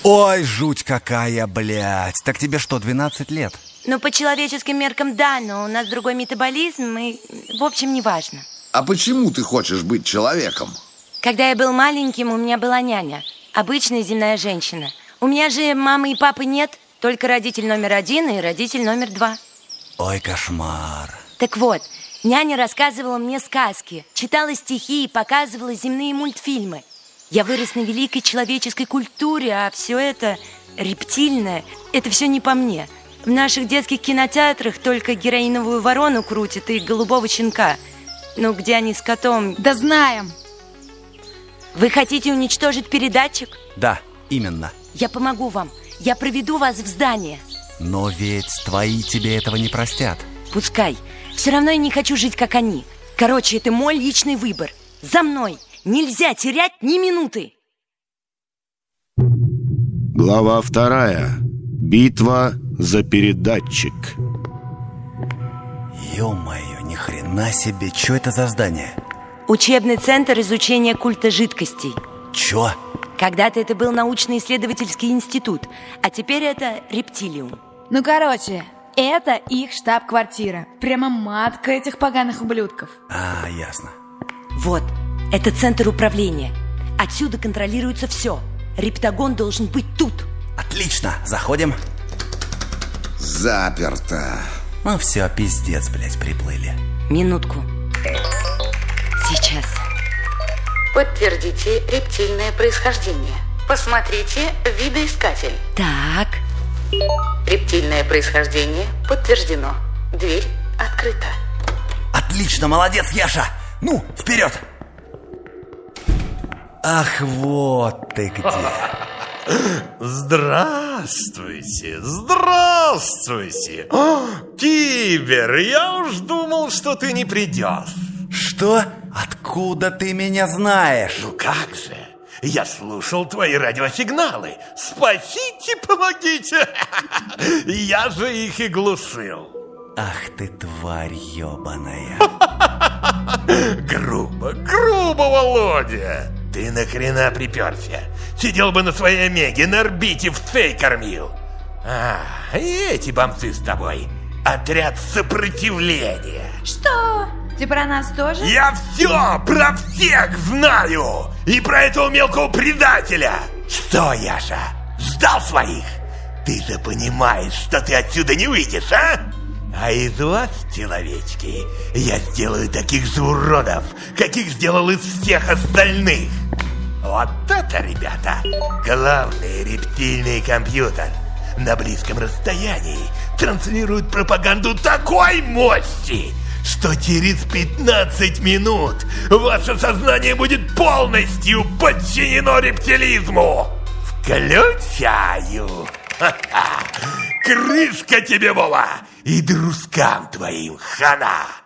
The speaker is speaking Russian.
Ой, жуть какая, блядь. Так тебе что, 12 лет? Ну, по человеческим меркам, да, но у нас другой метаболизм, и, в общем, неважно. А почему ты хочешь быть человеком? Когда я был маленьким, у меня была няня. Обычная земная женщина. У меня же мамы и папы нет, только родитель номер 1 и родитель номер 2. Ой, кошмар. Так вот, няня рассказывала мне сказки, читала стихи и показывала земные мультфильмы. Я вырос на великой человеческой культуре, а все это рептильное, это все не по мне. В наших детских кинотеатрах только героиновую ворону крутят и голубого щенка. Ну, где они с котом? Да знаем. Вы хотите уничтожить передатчик? Да, именно. Я помогу вам. Я проведу вас в здание. Но ведь твои тебе этого не простят. Пускай. Все равно я не хочу жить, как они. Короче, это мой личный выбор. За мной. Нельзя терять ни минуты. Глава 2. Битва за передатчик. Ё-моё, ни хрена себе, что это за здание? Учебный центр изучения культа жидкостей. Чё? Когда-то это был научно-исследовательский институт, а теперь это рептилиум. Ну, короче, это их штаб-квартира. Прямо матка этих поганых ублюдков. А, ясно. Вот, это центр управления. Отсюда контролируется все. Рептагон должен быть тут. Отлично, заходим. Заперто. Ну все, пиздец, блядь, приплыли. Минутку. Сейчас. Подтвердите рептильное происхождение. Посмотрите видоискатель. Так. Рептильное происхождение подтверждено. Дверь открыта. Отлично, молодец, Яша. Ну, вперед. Ах, вот ты где. Здравствуйте, здравствуйте. Кибер, я уж думал, что ты не придешь. Что? Откуда ты меня знаешь? Ну как же, я слушал твои радиосигналы. Спасите, помогите. Я же их и глушил. Ах ты, тварь ебаная. Грубо, Володя. Ты нахрена приперся? Сидел бы на своей омеге, на орбите в цей кормил. И эти бомцы с тобой. Отряд сопротивления. Что? Ты про нас тоже? Я все про всех знаю. И про этого мелкого предателя. Что, Яша, сдал своих? Ты же понимаешь, что ты отсюда не выйдешь, а? А из вас, человечки, я сделаю таких же уродов, каких сделал из всех остальных. Вот это, ребята, главный рептильный компьютер. На близком расстоянии транслирует пропаганду такой мощи, что через 15 минут ваше сознание будет полностью подчинено рептилизму. Включаю. Крышка тебе, Вова, и друзкам твоим хана.